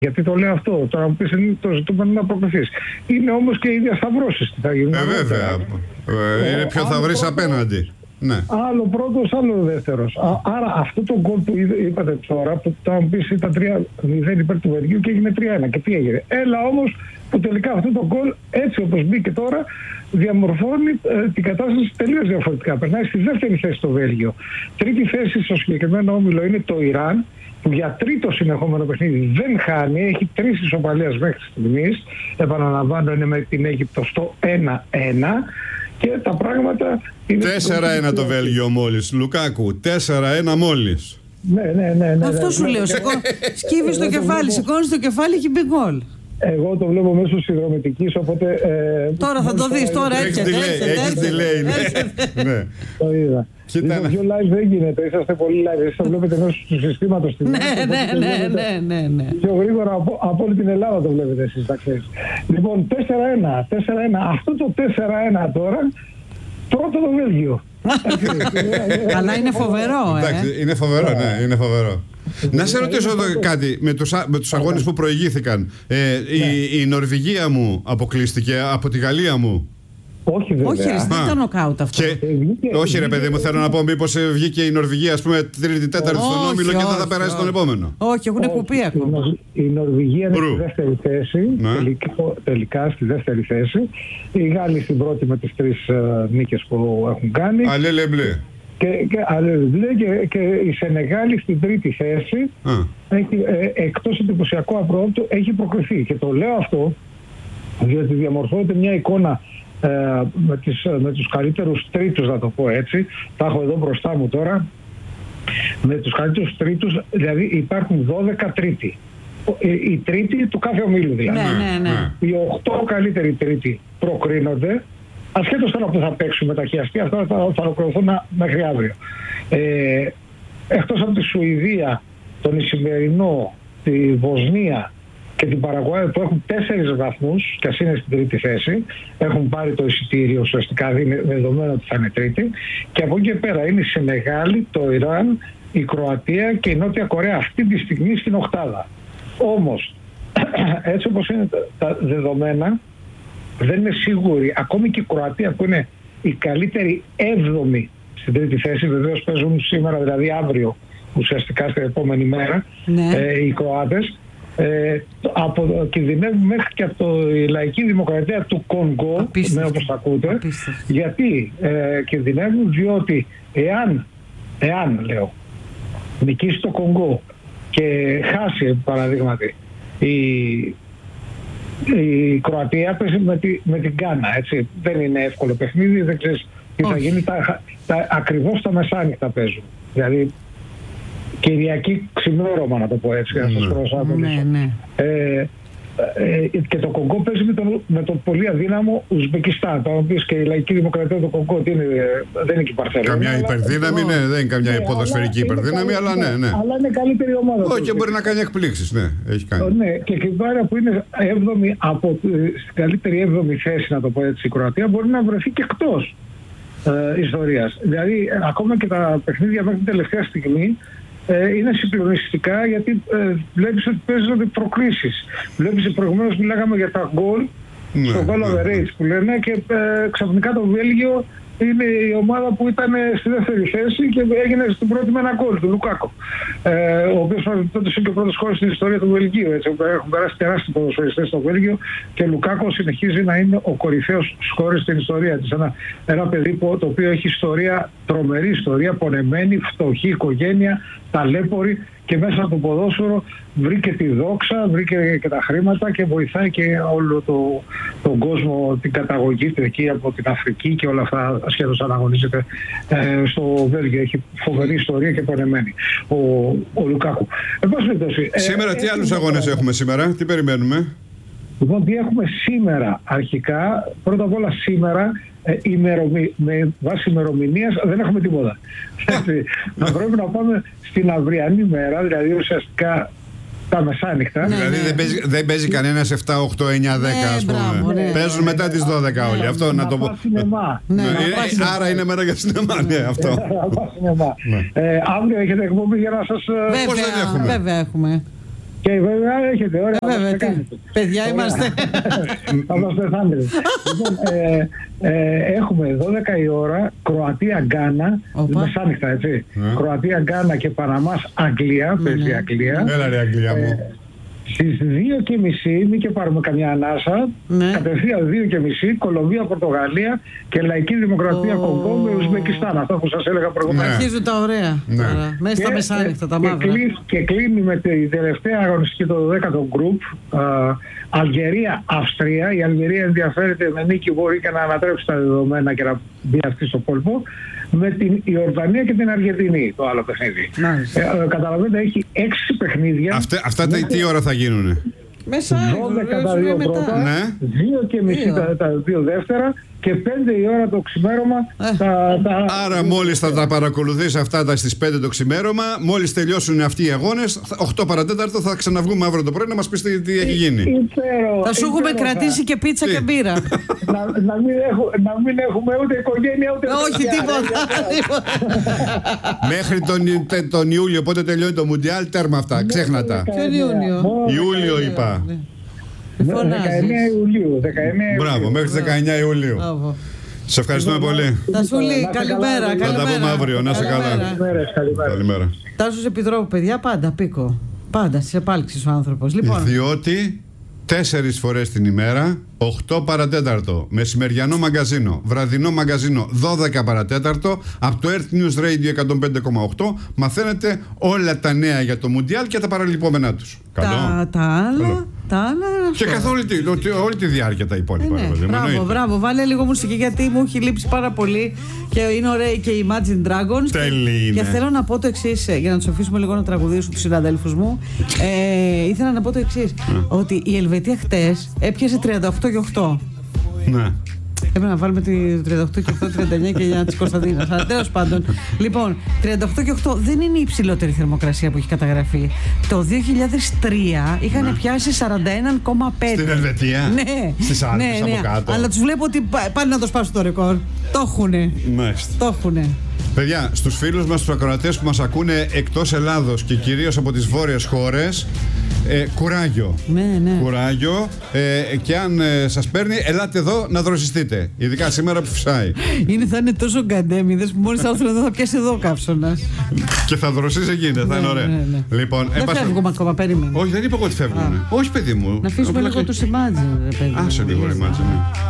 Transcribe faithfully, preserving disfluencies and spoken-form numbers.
Γιατί το λέω αυτό, τώρα μου πεις είναι το ζητούμενο να προκριθείς. Είναι όμως και οι διασταυρώσεις τι θα γίνουν. Ε, βέβαια. Ε, είναι πιο θα βρεις απέναντι. Ναι. Άλλο πρώτος, άλλο δεύτερος. Άρα αυτό το γκολ που είπατε τώρα, που θα μου πεις ήταν τρία μηδέν υπέρ του Βελγίου και έγινε τρία ένα. Και τι έγινε. Έλα όμως που τελικά αυτό το γκολ, έτσι όπως μπήκε τώρα, διαμορφώνει ε, την κατάσταση τελείως διαφορετικά. Περνάει στη δεύτερη θέση το Βέλγιο. Τρίτη θέση στο συγκεκριμένο όμιλο είναι το Ιράν, που για τρίτο συνεχόμενο παιχνίδι δεν χάνει, έχει τρεις ισοπαλίες μέχρι στιγμής. Επαναλαμβάνω, είναι με την Αίγυπτο στο ένα ένα. Και τα πράγματα είναι... τέσσερα ένα το Βέλγιο μόλις, Λουκάκου, τέσσερα ένα μόλις. Ναι, ναι, ναι, ναι. Αυτό ναι, σου ναι, λέω, σκύβεις το κεφάλι, σηκώνεις το κεφάλι, έχει μπει γκολ. Εγώ το βλέπω μέσω συνδρομητικής, οπότε... Ε, τώρα θα το δεις, τώρα έρχεται, έχεις delay, ναι. Το είδα. Κοίτα, πιο live δεν γίνεται, είσαστε πολύ live, εσείς το βλέπετε μέσω του συστήματος. Ναι, ναι, ναι, ναι, ναι. Πιο γρήγορα από, από όλη την Ελλάδα το βλέπετε εσείς, τα ξέρεις. Λοιπόν, τέσσερα ένα, τέσσερα ένα. Αυτό το τέσσερα ένα τώρα, πρώτο το Βέλγιο. Αλλά είναι φοβερό, ε. Εντάξει, είναι φοβερό, ναι, είναι φοβερό. Να σε ρωτήσω κάτι, με τους, με τους αγώνες που προηγήθηκαν, ε, η, η Νορβηγία μου αποκλείστηκε από τη Γαλλία μου. Όχι βέβαια. Όχι, δεν ήταν νοκάουτ αυτό. Και... όχι ρε παιδί μου, θέλω να πω μήπως βγήκε η Νορβηγία, ας πούμε, τρίτη, τέταρτη στον όμιλο και δεν θα περάσει τον επόμενο. Όχι, έχουν κουπί ακόμα. Η Νορβηγία είναι στη δεύτερη θέση, τελικά στη δεύτερη θέση. Οι Γάλλοι στην πρώτη με τις τρεις νίκες που έχουν κάνει. Αλέλε μπλε. Και, και, και, και η Σενεγάλη στην τρίτη θέση, έχει, ε, εκτός εντυπωσιακό απρόοπτο, έχει προκριθεί. Και το λέω αυτό διότι διαμορφώνεται μια εικόνα ε, με, τις, με τους καλύτερους τρίτους, να το πω έτσι. Τα έχω εδώ μπροστά μου τώρα. Με τους καλύτερους τρίτους, δηλαδή υπάρχουν δώδεκα τρίτοι. Οι τρίτοι του κάθε ομίλου δηλαδή. Ναι, ναι, ναι. Οι οκτώ καλύτεροι τρίτοι προκρίνονται. Ασχέτως τώρα που θα παίξουν με τα χιαστή, αυτά θα, θα ολοκληρωθούν μέχρι αύριο. Ε, εκτός από τη Σουηδία, τον Ισημερινό, τη Βοσνία και την Παραγουάη που έχουν τέσσερις βαθμούς και ας είναι στην τρίτη θέση, έχουν πάρει το εισιτήριο ουσιαστικά, είναι δεδομένο ότι θα είναι τρίτη, και από εκεί και πέρα είναι η Σενεγάλη, το Ιράν, η Κροατία και η Νότια Κορέα αυτή τη στιγμή στην οκτάδα. Όμως, έτσι όπως είναι τα δεδομένα, δεν είναι σίγουροι, ακόμη και η Κροατία που είναι η καλύτερη έβδομη στην τρίτη θέση, βεβαίως παίζουν σήμερα, δηλαδή αύριο ουσιαστικά στην επόμενη μέρα, ναι. ε, οι Κροάτες, ε, από, κινδυνεύουν μέχρι και από το, η λαϊκή δημοκρατία του Κονγκό, με όπως ακούτε. Απίστευτο. Γιατί ε, κινδυνεύουν, διότι εάν, εάν λέω, νικήσει το Κονγκό και χάσει παραδείγματι η η Κροατία παίζει με, τη, με την Γκάνα, έτσι. Δεν είναι εύκολο παιχνίδι, δεν ξέρεις τι θα γίνει. Τα, τα, ακριβώς τα μεσάνυχτα παίζουν. Δηλαδή, Κυριακή ξημέρωμα, να το πω έτσι, να σας προσάπω. Ναι, ναι. Ε, ε, και το Κονγκό παίζει με το, με το πολύ αδύναμο Ουσμπεκιστάν. Το οποίο και η λαϊκή δημοκρατία του Κονγκό τι είναι, δεν είναι και Παρσελόνα. Καμιά υπερδύναμη, ναι, δεν είναι καμιά ναι, υποδοσφαιρική υπερδύναμη, αλλά ναι, ναι. Αλλά είναι καλύτερη ομάδα. Όχι, και μπορεί να κάνει εκπλήξεις, ναι, έχει κάνει. Ναι, και η Κιβάρα που είναι έβδομη από στην καλύτερη έβδομη θέση, να το πω έτσι, η Κροατία μπορεί να βρεθεί και εκτός ε, ιστορίας. Δηλαδή, ακόμα και τα παιχνίδια μέχρι την τελευταία στιγμή Ε, είναι συγκλονιστικά, γιατί ε, βλέπεις ότι παίζονται προκρίσεις. Βλέπεις προηγουμένως μιλάγαμε για τα γκολ, ναι, στο goal average που λένε, και ε, ξαφνικά το Βέλγιο είναι η ομάδα που ήταν στη δεύτερη θέση και έγινε στην πρώτη με ένα γκολ του Λουκάκο. Ε, ο οποίος τότε είναι και ο πρώτος χώρος στην ιστορία του Βελγίου. Έτσι, έχουν περάσει τεράστιοι ποδοσφαιριστές στο Βέλγιο και ο Λουκάκο συνεχίζει να είναι ο κορυφαίος σκόρερ στην ιστορία της. Ένα, ένα παιδί που, το οποίο έχει ιστορία, τρομερή ιστορία, πονεμένη, φτωχή οικογένεια, ταλέπορη, και μέσα από το ποδόσφαιρο βρήκε τη δόξα, βρήκε και τα χρήματα και βοηθάει και όλο το, τον κόσμο, την καταγωγή του εκεί από την Αφρική και όλα αυτά σχεδόν αναγωνίζεται ε, στο Βέλγιο. Έχει φοβερή ιστορία και πονεμένη ο, ο Λουκάκου. Ε, σήμερα ε, τι άλλους αγώνες έχουμε σήμερα, τι περιμένουμε? Λοιπόν, τι έχουμε σήμερα αρχικά? Πρώτα απ' όλα σήμερα, ε, ημερομη, με βάση ημερομηνίας δεν έχουμε τίποτα. Θα πρέπει να πάμε στην αυριανή μέρα, δηλαδή ουσιαστικά τα μεσάνυχτα. Ναι, δηλαδή ναι. δεν παίζει, δεν παίζει κανένας επτά, οκτώ, εννιά, δέκα, ας πούμε. Μπράβο, ναι. Παίζουν μετά τις δώδεκα όλοι. Ναι, αυτό να, να το πω. Ναι, άρα είναι μέρα για σινεμά, ναι, αυτό. ε, αύριο έχετε εκπομπή για να σας... Βέβαια, Πώς δεν έχουμε. Βέβαια έχουμε. Και βέβαια έχετε ώρα Ε, να βέβαια, μας τι. κάνετε. Παιδιά Ωραία. είμαστε. Θα μας πεθάνετε. Λοιπόν, ε, ε, έχουμε δώδεκα η ώρα Κροατία-Γκάνα, Οπα. μεσάνυχτα έτσι. Ναι. Κροατία-Γκάνα και Παναμάς-Αγγλία, Ναι, παίζει η ναι. Αγγλία. Έλα ρε Αγγλία μου. Στις δύο και μισή, μην και πάρουμε καμιά ανάσα, Ναι. κατευθείαν δύο και μισή, Κολομβία-Πορτογαλία και Λαϊκή Δημοκρατία Ω. Κονγκό με Ουσμπεκιστάν. Αυτό που σας έλεγα προηγουμένως. Ναι. Αρχίζουν τα ωραία. Ναι. Τώρα. Μέσα στα Και- μεσάνυχτα, τα και μαύρα. κλεί- Και κλείνει με την τελευταία αγωνιστική, το δέκατο γκρουπ, Αλγερία-Αυστρία. Η Αλγερία ενδιαφέρεται με νίκη, μπορεί και να ανατρέψει τα δεδομένα και να μπει αυτή στο κόλπο. Με την Ιορδανία και την Αργεντινή το άλλο παιχνίδι. Μάλιστα. Ε, ε, καταλαβαίνετε, έχει έξι παιχνίδια. Αυτά, αυτά τα, τι ώρα θα γίνουνε? Μεσάνυχτα. δώδεκα τα βέβαια, δύο μετά. πρώτα, Ναι. δύο και μισή Δύο. τα, τα δύο δεύτερα και πέντε η ώρα το ξημέρωμα. Ε. Τα, τα... Άρα μόλις θα τα παρακολουθείς αυτά τα στις πέντε το ξημέρωμα, μόλις τελειώσουν αυτοί οι αγώνες, οκτώ παρατέταρτο θα ξαναβγούμε αύριο το πρωί να μας πεις τι, τι έχει γίνει. Υπέρο, Θα σου έχουμε υπέρο, κρατήσει και πίτσα Τι? και μπύρα. να, να, μην έχω, να μην έχουμε ούτε οικογένεια ούτε Όχι, παιδιά, τίποτα. Μέχρι τον, τε- τον Ιούλιο, πότε τελειώνει το Μουντιάλ, τέρμα αυτά, ξέχνα τα. Ποιον Ιούνιο? Μόνο Ιούλιο είπα. Ναι. Μη φωνάζεις. δεκαεννέα Ιουλίου. δεκαεννέα Μπράβο, Ιουλίου. μέχρι τις δεκαεννέα Ιουλίου. Μπράβο. Σε ευχαριστούμε πολύ. Τασούλη, Να είστε καλημέρα. καλά, Θα τα πούμε καλημέρα. αύριο, να είσαι καλά. Καλημέρα. Καλημέρα, καλημέρα. Καλημέρα. Τάσος Επιτρόπου, παιδιά, πάντα πίκο. Πάντα στις επάλξεις ο άνθρωπος. Λοιπόν, Διότι τέσσερις φορές την ημέρα, οκτώ παρατέταρτο, μεσημεριανό μαγκαζίνο, βραδινό μαγκαζίνο, δώδεκα παρατέταρτο, από το Earth News Radio εκατόν πέντε κόμμα οκτώ, μαθαίνετε όλα τα νέα για το Μουντιάλ και τα παραλυπόμενά τους. τα, Καλό. τα άλλα, Καλό. τα άλλα. Και αυτό. καθ' όλη τη, το- όλη τη διάρκεια τα Ε, υπόλοιπα. ναι, ρε παιδί μου, μπράβο, εννοείται. μπράβο. Βάλε λίγο μουσική γιατί μου έχει λείψει πάρα πολύ και είναι ωραίοι και οι Imagine Dragons. Τέλειοι είναι. Και θέλω να πω το εξή, για να του αφήσουμε λίγο να τραγουδήσουν του συναδέλφου μου. Ε, ήθελα να πω το εξή, ότι η Ελβετία χτες έπιασε τριάντα οκτώ και οκτώ. Ναι. Έπρεπε να βάλουμε τη τριάντα οκτώ και οκτώ, τριάντα εννιά και εννιά της Κωνσταντίνας. Αλλά τέλος πάντων. Λοιπόν, τριάντα οκτώ και οκτώ δεν είναι η υψηλότερη θερμοκρασία που έχει καταγραφεί. Το δύο χιλιάδες τρία είχαν πιάσει σαράντα ένα κόμμα πέντε. Στην Ελβετία? Ναι. Στις Άλπες, ναι, ναι. από κάτω? Αλλά τους βλέπω ότι πά- πάνε να το σπάσουν το ρεκόρ. Το έχουνε. Μάλιστα. Το έχουνε. Παιδιά, στους φίλους μας, στους ακροατές που μας ακούνε εκτός Ελλάδος και κυρίως από τις βόρειες χώρες, ε, κουράγιο. Ναι, ναι. Κουράγιο. Ε, και αν ε, σας παίρνει, ελάτε εδώ να δροσιστείτε. Ειδικά σήμερα που φυσάει. Είναι, θα είναι τόσο γκαντέμιδες που μόλις θα έρθουν εδώ θα πιάσει εδώ ο καύσωνας. Και θα δροσίσει εκεί, θα Ναι, είναι ωραία. ναι, ναι. Λοιπόν, Δεν εν πάση- φεύγουμε ακόμα, περίμενε. Όχι, δεν είπα εγώ ότι φεύγουν. Όχι, παιδί μου. Να αφήσουμε Απλά λίγο και- τους Imagine, ρε παιδί. Άσε μου. λίγο, Imagine, ναι.